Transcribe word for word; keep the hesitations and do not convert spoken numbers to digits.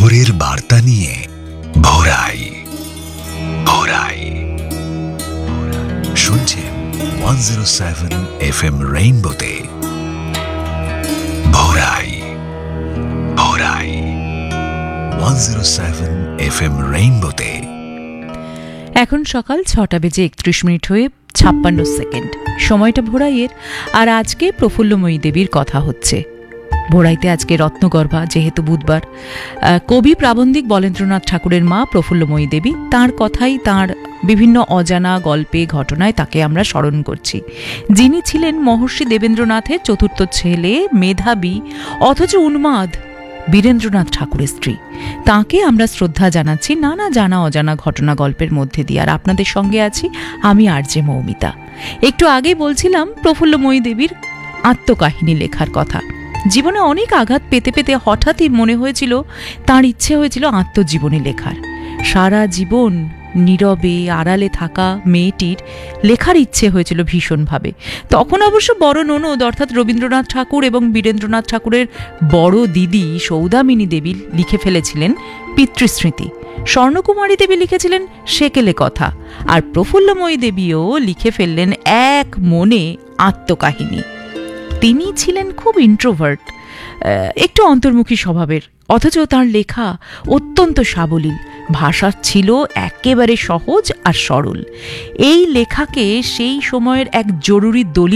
ভোরের বার্তা নিয়ে ভোরাই ভোরাই শুনছেন one zero seven F M রেইনবোতে ভোরাই ভোরাই one zero seven F M রেইনবোতে। এখন সকাল ছটা বেজে একত্রিশ মিনিট হয়ে ছাপ্পান্ন সেকেন্ড। সময়টা ভোরাইয়ের, আর আজকে প্রফুল্লময়ী দেবীর কথা হচ্ছে। ভোরাইতে আজকে রত্নগর্ভা, যেহেতু বুধবার। কবি প্রাবন্ধিক বলেন্দ্রনাথ ঠাকুরের মা প্রফুল্লময়ী দেবী, তাঁর কথাই, তাঁর বিভিন্ন অজানা গল্পে ঘটনায় তাকে আমরা স্মরণ করছি। যিনি ছিলেন মহর্ষি দেবেন্দ্রনাথের চতুর্থ ছেলে, মেধাবী অথচ উন্মাদ বীরেন্দ্রনাথ ঠাকুরের স্ত্রী। তাঁকে আমরা শ্রদ্ধা জানাচ্ছি নানা জানা অজানা ঘটনা গল্পের মধ্যে দিয়ে। আর আপনাদের সঙ্গে আছি আমি আরজে মৌমিতা। একটু আগে বলছিলাম প্রফুল্লময়ী দেবীর আত্মকাহিনী লেখার কথা। জীবনে অনেক আঘাত পেতে পেতে হঠাৎই মনে হয়েছিল, তাঁর ইচ্ছে হয়েছিল আত্মজীবনী লেখার। সারা জীবন নীরবে আড়ালে থাকা মেয়েটির লেখার ইচ্ছে হয়েছিল ভীষণভাবে। তখন অবশ্য বড় ননদ অর্থাৎ রবীন্দ্রনাথ ঠাকুর এবং বীরেন্দ্রনাথ ঠাকুরের বড় দিদি সৌদামিনী দেবী লিখে ফেলেছিলেন পিতৃস্মৃতি, স্বর্ণকুমারী দেবী লিখেছিলেন সেকেলে কথা, আর প্রফুল্লময়ী দেবীও লিখে ফেললেন এক মনে আত্মকাহিনী। তিনি ছিলেন খুব ইন্ট্রোভার্ট, একটু অন্তর্মুখী স্বভাবের, অথচ তাঁর লেখা অত্যন্ত সাবলীল, ভাষা ছিল একেবারে সহজ আর সরল। এই লেখাকে সেই সময়ের এক জরুরি দলিল